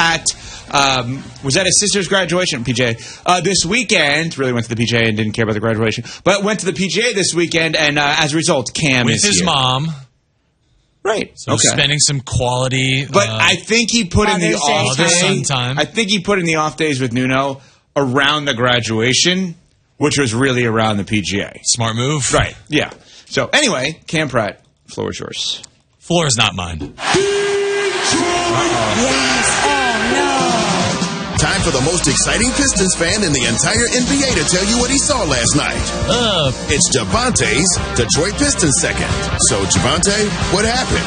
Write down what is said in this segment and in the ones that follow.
Pat was at his sister's graduation, PJ, this weekend. Really went to the PJ and didn't care about the graduation, but went to the PJ this weekend, and as a result, Cam with is his here. mom. Right. So spending some quality. But I think he put in the off day. Time. I think he put in the off days with Nuno around the graduation, which was really around the PGA. Smart move. Right. Yeah. So anyway, Cam Pratt, floor is yours. Floor is not mine. Yes. Oh, no. Time for the most exciting Pistons fan in the entire NBA to tell you what he saw last night. It's Javonte's Detroit Pistons second. So, Javonte, what happened?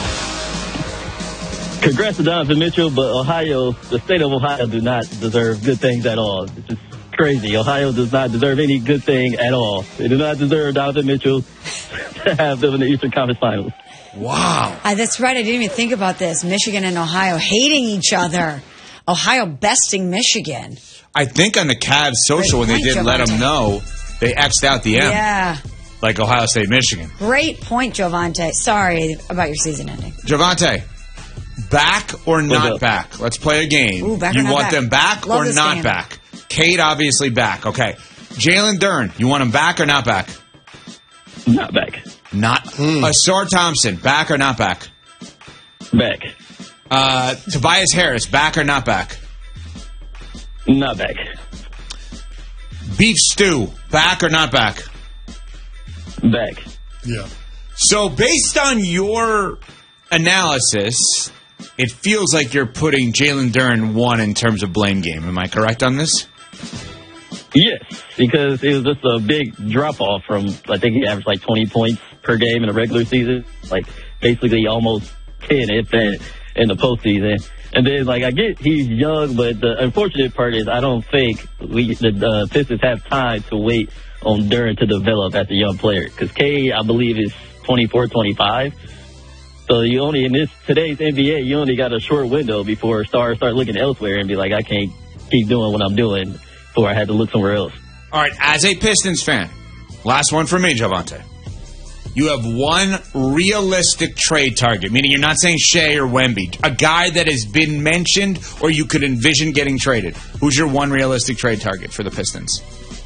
Congrats to Donovan Mitchell, but the state of Ohio do not deserve good things at all. It's just crazy. Ohio does not deserve any good thing at all. They do not deserve Donovan Mitchell to have them in the Eastern Conference Finals. Wow. That's right. I didn't even think about this. Michigan and Ohio hating each other. Ohio besting Michigan. I think on the Cavs social, when they didn't let them know, they X'd out the M. Yeah. Like Ohio State, Michigan. Great point, Javonte. Sorry about your season ending. Javonte, back or not back? Let's play a game. Ooh, back or you not want back? them back Love or this not game. back? Cade, obviously back. Okay. Jalen Dern, you want him back or not back? Not back. Not. Asar Thompson, back or not back? Back. Tobias Harris, back or not back? Not back. Beef Stew, back or not back? Back. Yeah. So based on your analysis, it feels like you're putting Jalen Dern one in terms of blame game. Am I correct on this? Yes, because it was just a big drop-off from, I think he averaged like 20 points per game in the regular season. Like, basically almost 10 if that in the postseason. And then, like, I get he's young, but the unfortunate part is I don't think the Pistons have time to wait on Dern to develop as a young player. Because K, I believe, is 24, 25. So you only, in today's NBA, you only got a short window before stars start looking elsewhere and be like, I can't keep doing what I'm doing before I had to look somewhere else. All right, as a Pistons fan, last one for me, Javonte. You have one realistic trade target, meaning you're not saying Shea or Wemby, a guy that has been mentioned or you could envision getting traded. Who's your one realistic trade target for the Pistons?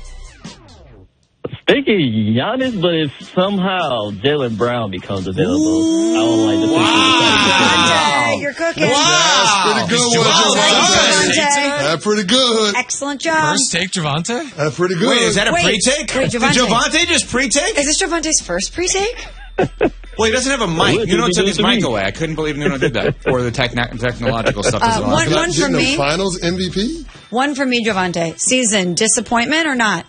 Thinking Giannis, but if somehow Jaylen Brown becomes available, I don't like the Javonte, you're cooking. Wow. That's pretty good one, Javonte. That's pretty good. Excellent job. First take, Javonte? That's pretty good. Wait, is that a pre-take? Wait, Did Javonte. Javonte just pre-take? Is this Javonte's first pre-take? Well, he doesn't have a mic. Nuno took his mic away. I couldn't believe Nuno did that. Or the technological stuff as well. One for me. Finals MVP? One for me, Javonte. Season disappointment or not?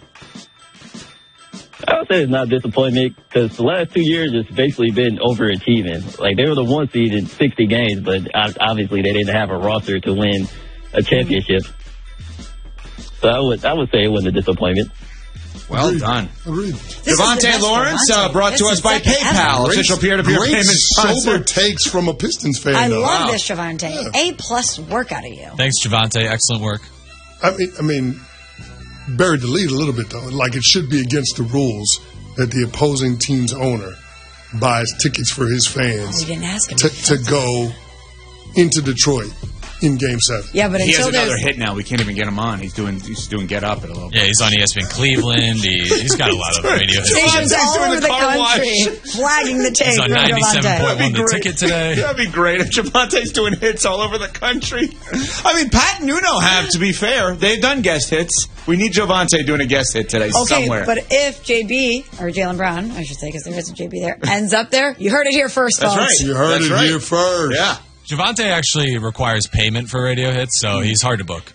I would say it's not disappointment because the last 2 years it's basically been overachieving. Like, they were the one seed in 60 games, but obviously they didn't have a roster to win a championship. So I would say it wasn't a disappointment. Well done. Agreed. Javonte Lawrence, brought to us by PayPal, official peer-to-peer Great payment sponsor. sober takes from a Pistons fan. I though. love this, Javonte. A+ work out of you. Thanks, Javonte. Excellent work. I mean, buried the lead a little bit, though. Like, it should be against the rules that the opposing team's owner buys tickets for his fans We didn't ask him. to go into Detroit in Game 7. Yeah, but He has until another there's... hit now. We can't even get him on. He's doing Get Up at a little bit. Yeah, he's on ESPN Cleveland. He's got a lot of radio hits. Stations all doing over the the car country flagging the tape. He's on from Javonte. 97.1 The Ticket today. That'd be great if Javonte's doing hits all over the country. I mean, Pat and Nuno have, to be fair. They've done guest hits. We need Javonte doing a guest hit today somewhere. But if JB, or Jaylen Brown, I should say, because there is a JB there, ends up there, you heard it here first, That's folks. right. You heard That's it right. here first. Yeah. Javonte actually requires payment for radio hits, so he's hard to book.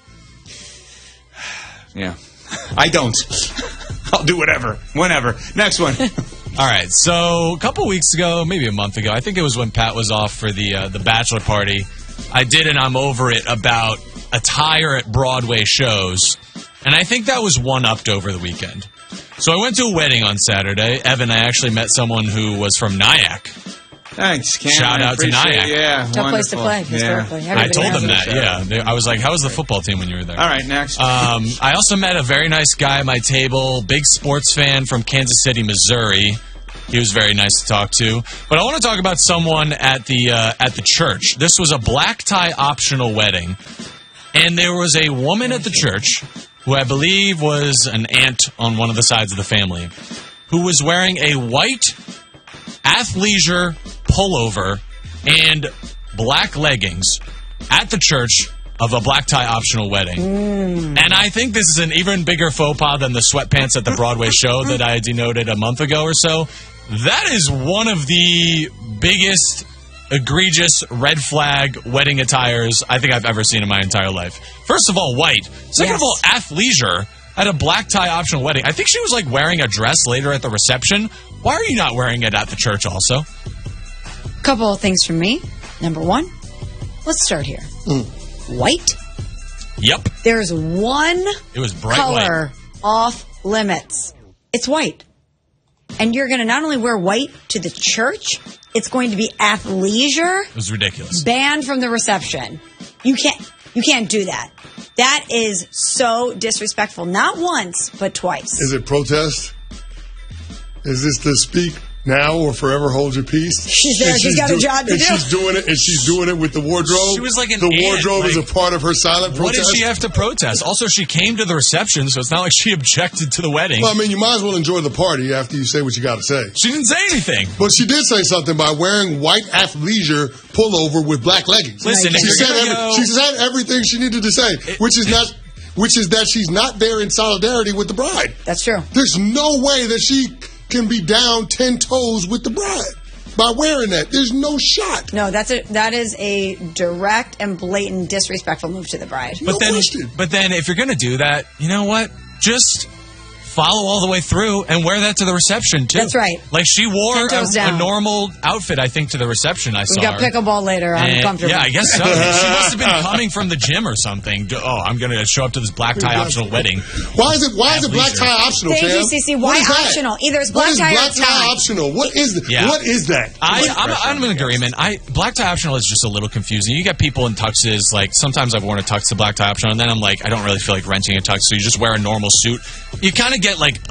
Yeah. I don't. I'll do whatever. Whenever. Next one. All right, so a couple weeks ago, maybe a month ago, I think it was when Pat was off for the bachelor party, I did an I'm Over It about attire at Broadway shows, and I think that was one-upped over the weekend. So I went to a wedding on Saturday. Evan, I actually met someone who was from Nyack. Thanks, Cam. Shout out to Nyack. Yeah, Tough place to play, historically. Everybody I told knows them it. that, yeah. I was like, how was the football team when you were there? All right, next. I also met a very nice guy at my table, big sports fan from Kansas City, Missouri. He was very nice to talk to. But I want to talk about someone at the church. This was a black tie optional wedding, and there was a woman at the church who I believe was an aunt on one of the sides of the family, who was wearing a white athleisure pullover and black leggings at the church of a black tie optional wedding. And I think this is an even bigger faux pas than the sweatpants at the Broadway show that I denoted a month ago or so. That is one of the biggest egregious red flag wedding attires I think I've ever seen in my entire life. First of all, white. Second of all, athleisure at a black tie optional wedding. I think she was like wearing a dress later at the reception. Why are you not wearing it at the church also? Couple of things from me. Number one, let's start here. White. Yep. There's one It was bright color white. off limits. It's white. And you're going to not only wear white to the church, it's going to be athleisure. It was ridiculous. Banned from the reception. You can't do that. That is so disrespectful. Not once, but twice. Is it protest? Is this to speak now or forever hold your peace? She's there. She's got a job to do. She's doing it, and she's doing it with the wardrobe. She was like an the ant, wardrobe is a part of her silent protest. What does she have to protest? Also, she came to the reception, so it's not like she objected to the wedding. Well, I mean, you might as well enjoy the party after you say what you got to say. She didn't say anything. But she did say something by wearing white athleisure pullover with black leggings. Listen, she said everything she needed to say, which is that she's not there in solidarity with the bride. That's true. There's no way that she can be down 10 toes with the bride by wearing that. There's no shot. No, that is a direct and blatant disrespectful move to the bride. But then if you're going to do that, you know what? Just follow all the way through and wear that to the reception, too. That's right. Like, she wore a normal outfit, I think, to the reception. I saw We got pickleball later. I'm comfortable. Yeah, I guess so. She must have been coming from the gym or something. Oh, I'm going to show up to this black tie optional wedding. Why is it black tie optional, Thank you, CC. Why optional? Either it's black tie or black tie optional. What is that? Yeah. What is that? I'm in agreement. Black tie optional is just a little confusing. You get people in tuxes. Like, sometimes I've worn a tux to black tie optional, and then I'm like, I don't really feel like renting a tux, so you just wear a normal suit. You kind of get like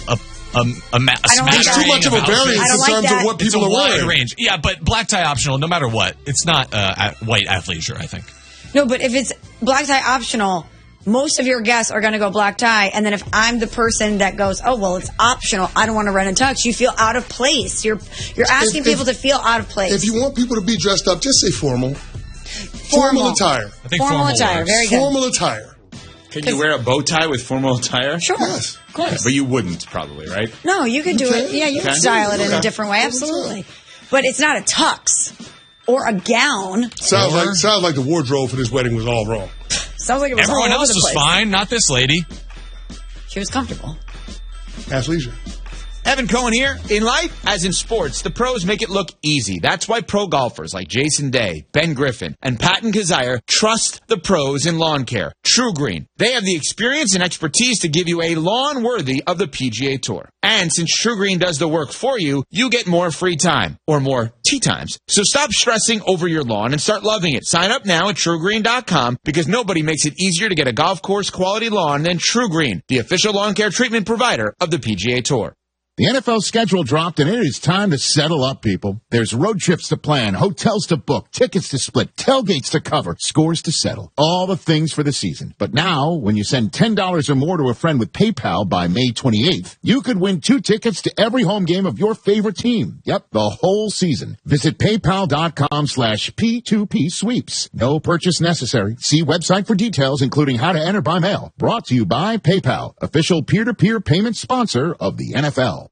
there's too much of a variance in terms of what people are wearing. Range. Yeah, but black tie optional, no matter what, it's not white athleisure, I think. No, but if it's black tie optional, most of your guests are going to go black tie, and then if I'm the person that goes, oh, well, it's optional, I don't want to rent a tux, you feel out of place. You're asking people to feel out of place. If you want people to be dressed up, just say formal. Formal attire. I think formal attire, very good. Formal attire. Can you wear a bow tie with formal attire? Sure. Yes. Of course. But you wouldn't, probably, right? No, you could do it. Yeah, you can style it in a different way. Absolutely. But it's not a tux or a gown. Sounds like the wardrobe for this wedding was all wrong. Sounds like it was Everyone all over else the was place. fine, not this lady. She was comfortable. Athleisure. Evan Cohen here. In life, as in sports, the pros make it look easy. That's why pro golfers like Jason Day, Ben Griffin, and Patton Kazire trust the pros in lawn care. True Green. They have the experience and expertise to give you a lawn worthy of the PGA Tour. And since True Green does the work for you, you get more free time, or more tee times. So stop stressing over your lawn and start loving it. Sign up now at TrueGreen.com because nobody makes it easier to get a golf course quality lawn than True Green, the official lawn care treatment provider of the PGA Tour. The NFL schedule dropped, and it is time to settle up, people. There's road trips to plan, hotels to book, tickets to split, tailgates to cover, scores to settle. All the things for the season. But now, when you send $10 or more to a friend with PayPal by May 28th, you could win 2 tickets to every home game of your favorite team. Yep, the whole season. Visit PayPal.com/P2P sweeps. No purchase necessary. See website for details, including how to enter by mail. Brought to you by PayPal, official peer-to-peer payment sponsor of the NFL.